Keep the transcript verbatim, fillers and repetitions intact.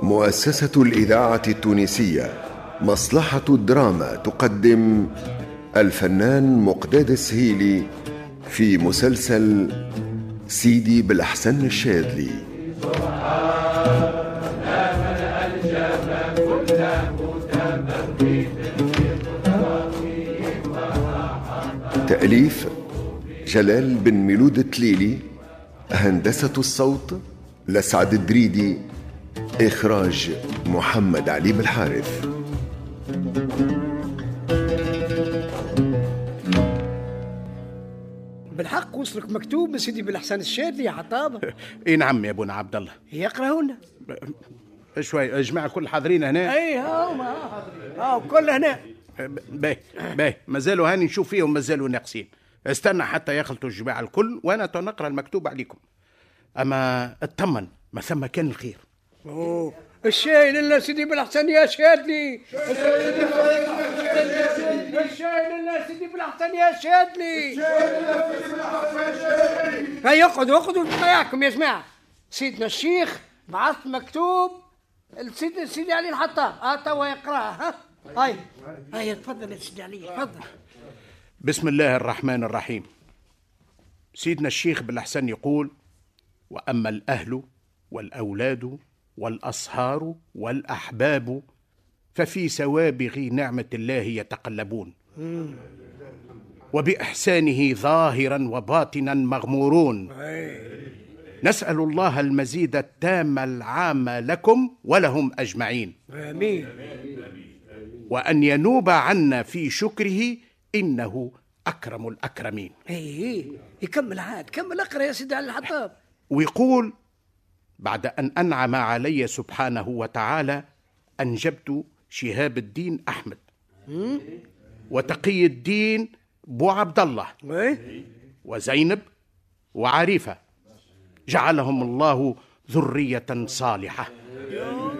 مؤسسة الإذاعة التونسية مصلحة الدراما تقدم الفنان مقداد السهيلي في مسلسل سيدي بالحسن الشاذلي. تأليف جلال بن ميلود التليلي، هندسة الصوت لسعد الدريدي، إخراج محمد علي بالحارث. بالحق وصلك مكتوب من سيدي بالحسن الشاذلي يا حطابة؟ اي نعم يا ابونا عبد الله. يقرأ هنا شوي يا جماعه كل حاضرين هنا. اي هاو ما هاو كل هنا. باهي باهي مازالوا هاني نشوف فيهم مازالوا ناقصين. استنى حتى يخلطوا الجماعه الكل وانا تنقرا المكتوب عليكم. اما اطمن ما ثم كان الخير. اوه الشاي لله سيدي بالحسن يا شادلي، الشاي لله سيدي بالحسن يا شادلي. هيا اقعدوا اقعدوا معاكم يا جماعه. سيدنا الشيخ بعث مكتوب سيدي سيدي علي الحطاب، اه توا يقراه. ها هاي هيا تفضل يا سيدي علي تفضل. بسم الله الرحمن الرحيم. سيدنا الشيخ بالحسن يقول: وأما الأهل والأولاد والأصهار والأحباب ففي سوابغ نعمة الله يتقلبون، وبإحسانه ظاهرا وباطنا مغمورون. نسأل الله المزيد التام العام لكم ولهم أجمعين، آمين. وأن ينوب عنا في شكره إنه أكرم الأكرمين. ايه يكمل عاد كمل اقرا يا سيدي علي الحطاب. ويقول: بعد أن أنعم علي سبحانه وتعالى أنجبت شهاب الدين أحمد وتقي الدين بو عبد الله وزينب وعريفة، جعلهم الله ذرية صالحة.